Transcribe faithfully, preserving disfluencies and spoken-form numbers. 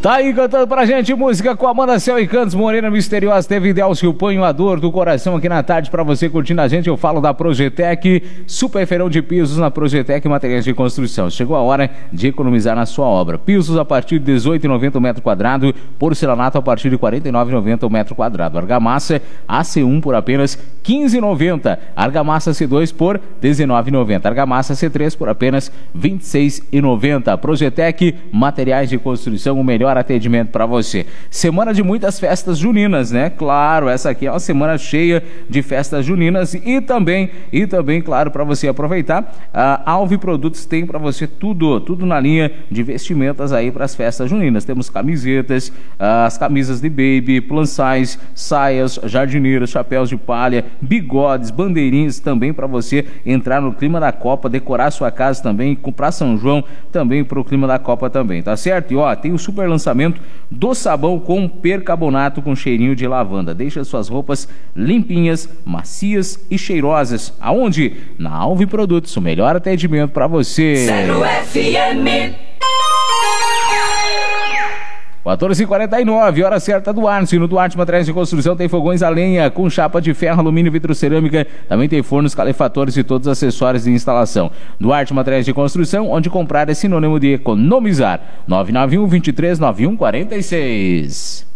Tá aí cantando pra gente música com Amanda Céu e Cantos, Morena Misteriosa, teve Delcio Panho, a dor do coração aqui na tarde pra você curtindo a gente. Eu falo da Projetec, super feirão de pisos na Projetec Materiais de Construção. Chegou a hora de economizar na sua obra. Pisos a partir de dezoito reais e noventa centavos o metro quadrado, porcelanato a partir de quarenta e nove reais e noventa centavos o metro quadrado. Argamassa A C um por apenas quinze reais e noventa centavos. Argamassa C dois por dezenove reais e noventa centavos. Argamassa C três por apenas vinte e seis reais e noventa centavos. Projetec Materiais de Construção, o melhor atendimento para você. Semana de muitas festas juninas, né? Claro, essa aqui é uma semana cheia de festas juninas e também, e também, claro, para você aproveitar, a Alve Produtos tem para você tudo, tudo na linha de vestimentas aí para as festas juninas. Temos camisetas, as camisas de baby, plus size, saias, jardineiras, chapéus de palha, bigodes, bandeirinhas também para você entrar no clima da Copa, decorar sua casa também, comprar São João também pro clima da Copa também, tá certo? E ó, tem o super lançamento do sabão com percarbonato com cheirinho de lavanda. Deixa suas roupas limpinhas, macias e cheirosas. Aonde? Na Alve Produtos, o melhor atendimento para você. Zero F M. quatorze e quarenta e nove, hora certa do Duarte. No Duarte Materiais de Construção tem fogões a lenha com chapa de ferro, alumínio, vitrocerâmica. Também tem fornos, calefatores e todos os acessórios de instalação. Duarte Materiais de Construção, onde comprar é sinônimo de economizar. nove nove um, dois três, nove um quatro seis.